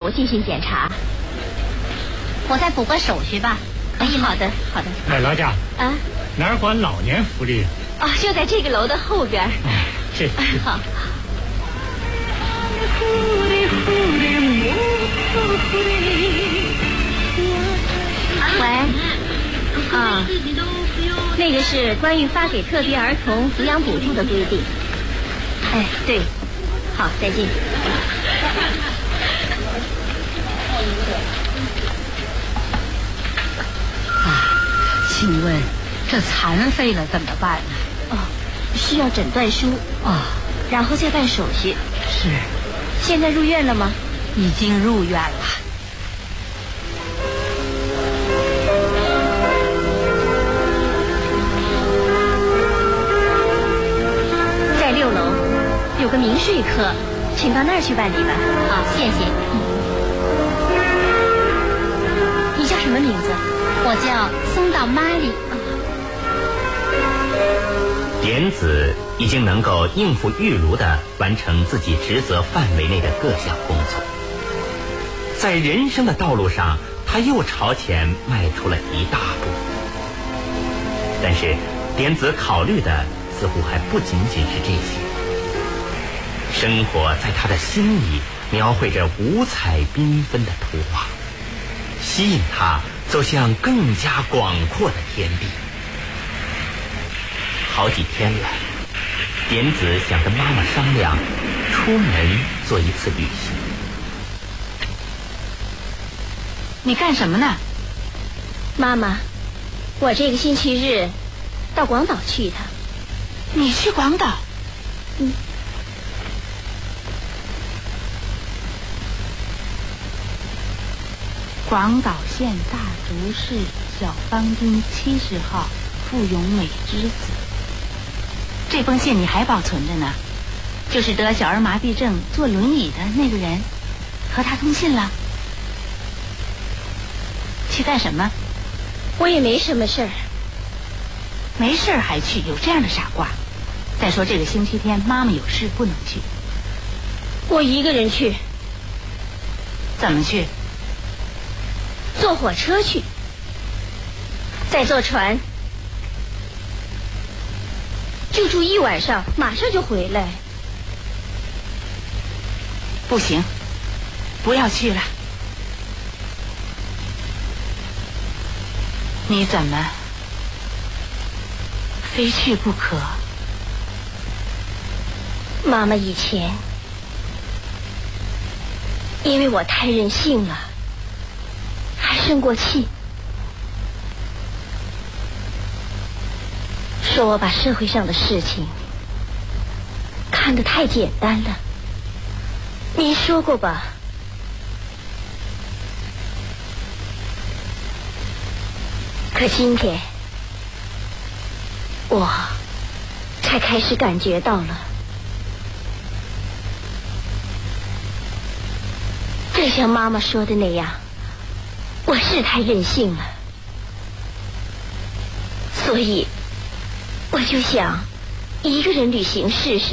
楼进行检查。我再补个手续吧，可以吗？好的，好的。 哎，劳驾啊， 哪儿管老年福利？ 哦，就在这个楼的后边。 谢谢。 好。喂，啊，那个是关于发给特别儿童抚养补助的规定。哎，对，好，再见。 请问这残废了怎么办呢？ 哦，需要诊断书然后再办手续。 是。 现在入院了吗？ 已经入院了。 在6楼有个民税科，请到那儿去办理吧。好，谢谢。你叫什么名字？我叫松岛玛丽。 点子已经能够应付玉炉地完成自己职责范围内的各项工作，在人生的道路上，他又朝前迈出了一大步。但是点子考虑的似乎还不仅仅是这些，生活在他的心里描绘着五彩缤纷的图画，吸引他走向更加广阔的天地。好几天了，点子想跟妈妈商量出门做一次旅行。 你干什么呢？ 妈妈，我这个星期日到广岛去一趟。 你去广岛？广岛县大竹市小方町70号傅永美之子。这封信你还保存着呢，就是得小儿麻痹症坐轮椅的那个人，和他通信了。去干什么？ 我也没什么事儿。 没事儿还去，有这样的傻瓜。再说这个星期天妈妈有事不能去。 我一个人去。 怎么去？ 坐火车去，再坐船，就住1晚上，马上就回来。 不行，不要去了。你怎么非去不可？ 妈妈以前因为我太任性了，还生过气，说我把社会上的事情看得太简单了。您说过吧？可今天我才开始感觉到了，正像妈妈说的那样，我是太任性了，所以我就想一个人旅行试试。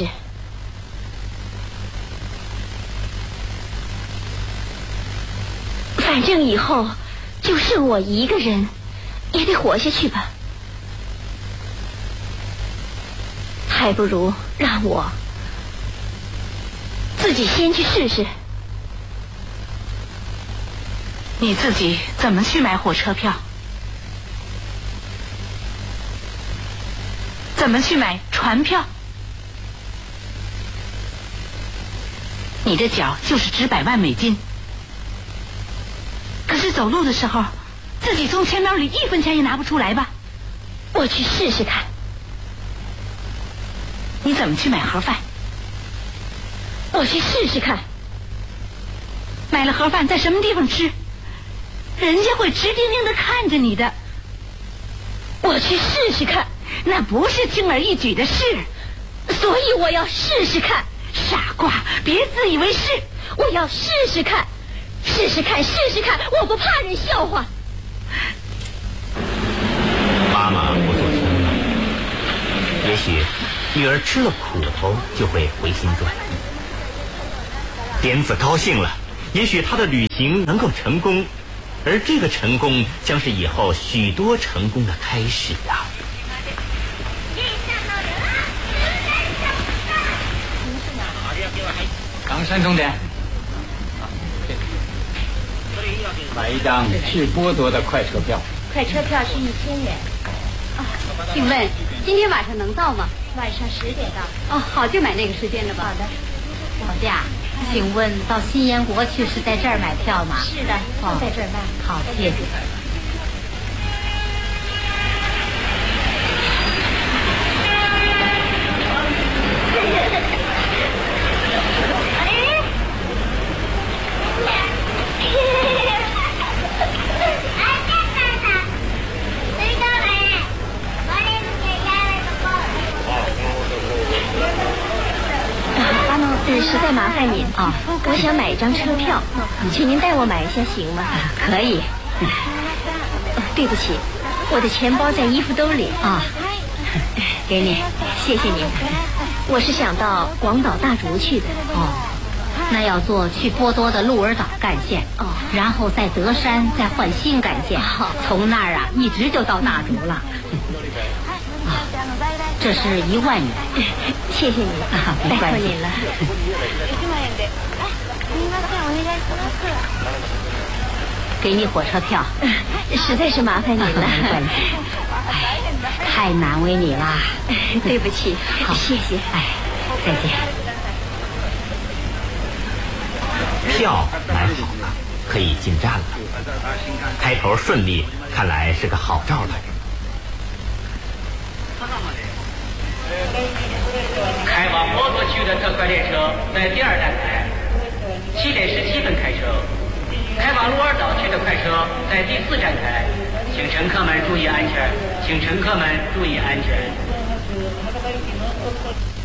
反正以后就剩我一个人，也得活下去吧。还不如让我自己先去试试。 你自己怎么去买火车票？怎么去买船票？你这脚就是值100万美金，可是走路的时候自己从钱包里1分钱也拿不出来吧？ 我去试试看。 你怎么去买盒饭？ 我去试试看。 买了盒饭在什么地方吃？人家会直盯盯地看着你的。 我去试试看。 那不是轻而易举的事， 所以我要试试看。 傻瓜，别自以为是。 我要试试看，试试看，试试看，我不怕人笑话。 妈妈不做声了，也许女儿吃了苦头就会回心转意。点子高兴了， 也许他的旅行能够成功，而这个成功将是以后许多成功的开始啊。 冈山中点，买一张去波多的快车票。 快车票是1000元。 请问今天晚上能到吗？ 晚上10点到。 哦，好，就买那个时间的吧。 好的。 老家，请问到新延国去是在这儿买票吗？ 是的，就在这儿卖。 好，谢谢。 实在麻烦您啊，我想买一张车票，请您带我买一下行吗？ 可以。 对不起，我的钱包在衣服兜里啊。给你， 谢谢您。我是想到广岛大竹去的。 哦，那要坐去波多的鹿儿岛干线。 哦， 然后在德山再换新干线，从那儿啊一直就到大竹了。这是1万元， 谢谢您， 没关系您了。 给你火车票， 实在是麻烦您了。 没关系，太难为你了， 对不起， 好， 谢谢， 再见。 票买好了，可以进站了。开头顺利，看来是个好兆头。 开往波多区的特快列车在第2站台，7点17分开车。开往鹿儿岛区的快车在第4站台，请乘客们注意安全，请乘客们注意安全。